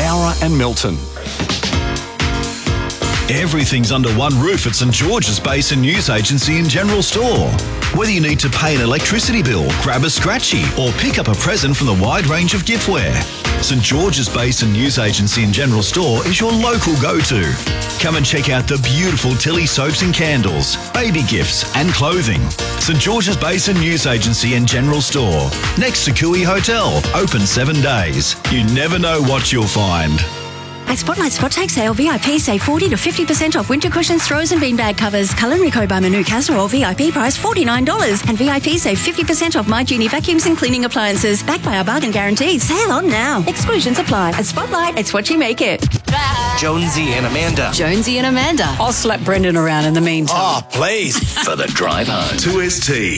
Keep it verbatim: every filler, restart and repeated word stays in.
Cowra and Milton. Everything's under one roof at St George's Basin News Agency and General Store. Whether you need to pay an electricity bill, grab a scratchy, or pick up a present from the wide range of giftware, St George's Basin News Agency and General Store is your local go-to. Come and check out the beautiful Tilly soaps and candles, baby gifts and clothing. St George's Basin News Agency and General Store, next to Cooey Hotel, open seven days. You never know what you'll find. At Spotlight Spot Take Sale, V I P save forty to fifty percent off winter cushions, throws and beanbag covers. Culinary by Manu Casserole, V I P price forty-nine dollars. And V I P save fifty percent off My Genie vacuums and cleaning appliances. Backed by our bargain guarantee. Sale on now. Exclusions apply. At Spotlight, it's what you make it. Jonesy and Amanda. Jonesy and Amanda. I'll slap Brendan around in the meantime. Oh, please. For the drive home. two S T.